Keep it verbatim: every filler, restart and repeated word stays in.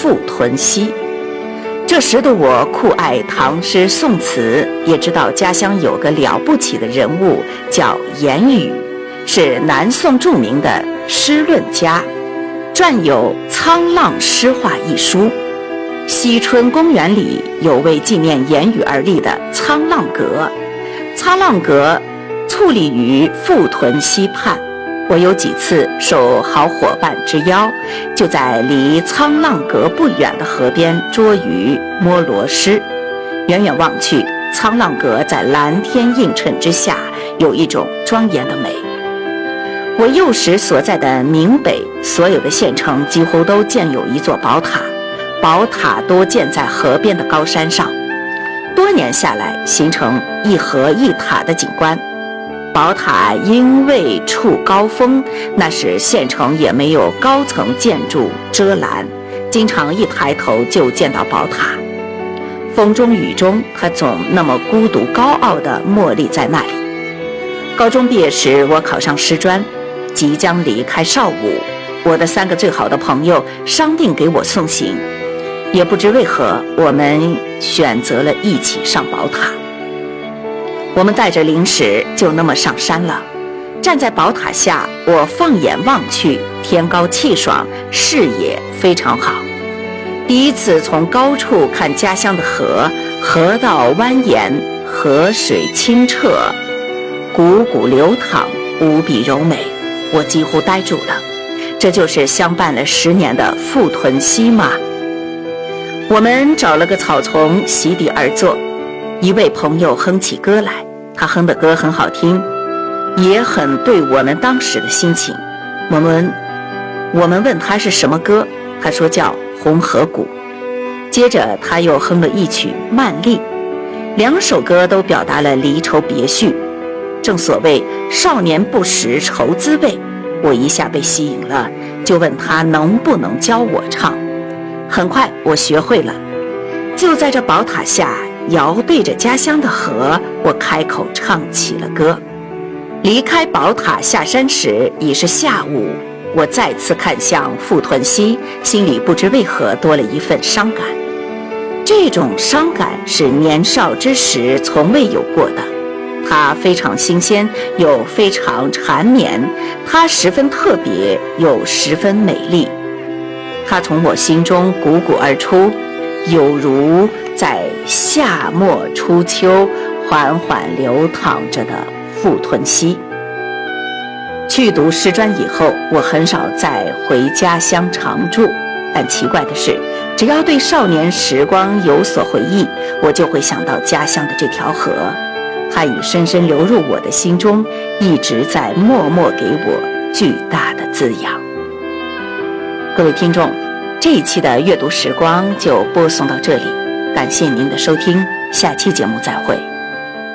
富屯溪。这时的我酷爱唐诗宋词，也知道家乡有个了不起的人物叫严语，是南宋著名的诗论家，撰有《沧浪诗话》一书。西春公园里有为纪念严语而立的沧浪阁，沧浪阁矗立于富屯溪畔。我有几次受好伙伴之邀，就在离沧浪阁不远的河边捉鱼摸螺蛳。远远望去，沧浪阁在蓝天映衬之下，有一种庄严的美。我幼时所在的闽北，所有的县城几乎都建有一座宝塔，宝塔多建在河边的高山上，多年下来形成一河一塔的景观。宝塔因未处高峰，那时县城也没有高层建筑遮拦，经常一抬头就见到宝塔。风中雨中，它总那么孤独高傲地默立在那里。高中毕业时，我考上师专，即将离开邵武，我的三个最好的朋友商定给我送行，也不知为何，我们选择了一起上宝塔。我们带着零食就那么上山了。站在宝塔下，我放眼望去，天高气爽，视野非常好。第一次从高处看家乡的河，河道蜿蜒，河水清澈，汩汩流淌，无比柔美，我几乎呆住了。这就是相伴了十年的富屯溪吗？我们找了个草丛席地而坐，一位朋友哼起歌来，他哼的歌很好听，也很对我们当时的心情。我们我们问他是什么歌，他说叫《红河谷》。接着他又哼了一曲《慢丽》，两首歌都表达了离愁别绪。正所谓少年不识愁滋味，我一下被吸引了，就问他能不能教我唱。很快我学会了，就在这宝塔下，遥对着家乡的河，我开口唱起了歌。离开宝塔下山时已是下午，我再次看向富屯溪，心里不知为何多了一份伤感。这种伤感是年少之时从未有过的，它非常新鲜，又非常缠绵，它十分特别，又十分美丽。它从我心中汩汩而出，有如在夏末初秋缓缓流淌着的富屯溪。去读师专以后，我很少再回家乡常住，但奇怪的是，只要对少年时光有所回忆，我就会想到家乡的这条河，它已深深流入我的心中，一直在默默给我巨大的滋养。各位听众，这一期的阅读时光就播送到这里，感谢您的收听，下期节目再会。